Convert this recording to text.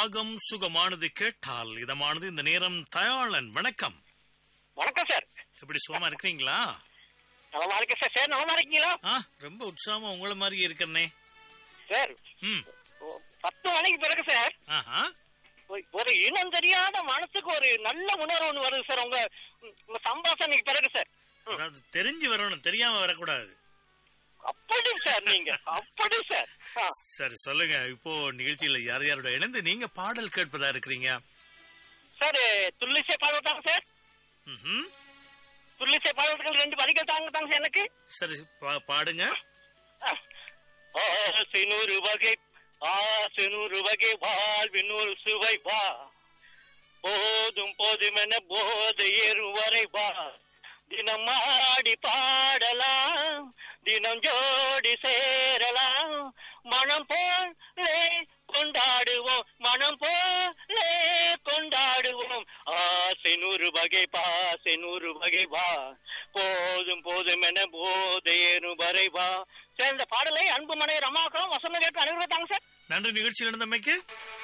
ராகம் சுகமானது கேட்டால் இதமானது. இந்த நேரம் தயாளன் வணக்கம். வணக்கம் சார். எப்படி சுகமா இருக்கிறீங்களா? நலமா இருக்கேன் சார். சார் நலமா இருக்கீங்களா? ரொம்ப உற்சாகமா உங்களை மாதிரி இருக்கிறனே சார். 10 மணிக்கு பிறகு சார் ஒரு இனம் தெரியாத மனசுக்கு ஒரு நல்ல உணர்வு ஒண்ணு வருது சார். உங்க சம்பாஷணைக்கு பிறகு சார். அதாவது தெரிஞ்சு வரணும், தெரியாம வரக்கூடாது. அப்படி சார் நீங்க அப்படி சார். சரி சொல்லுங்க, இப்போ நிகழ்ச்சியில யார் யாரோட இணைந்து நீங்க பாடல் கேட்பதா இருக்கிறீங்க? Sir துள்ளிசை பாடுவதாங்க sir. துள்ளிசை பாடுவதற்கு 2 வரிகள் தாங்க சார் எனக்கு. சரி பாடுங்க. ஆசைநூறு வகை ஆசைநூறு வகை வாழ்வினூறு சுவை வா, போதும் போதும் என போதை ஏறுவரை வா, தினம் ஆடி பாடலாம், தினம் ஜோடி சேரலாம், மனம் போலே கொண்டாடுவோம், மனம் போலே கொண்டாடுவோம், ஆசை 100 வகை பாசை 100 வகை வா, போதும் போதும் என போதை ஏறும் வரை வா. சார் இந்த பாடலை அன்பு மனை ரமாக்கம் வசந்த கேட்டு அனுப்புறதாங்க சார். நன்றி நிகழ்ச்சியில் இருந்தமைக்கு.